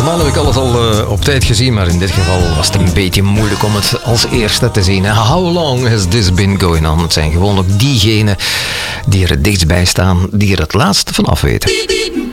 Normaal heb ik alles al op tijd gezien, maar in dit geval was het een beetje moeilijk om het als eerste te zien. How long has this been going on? Het zijn gewoon ook diegenen die er het dichtst bij staan, die er het laatste vanaf weten.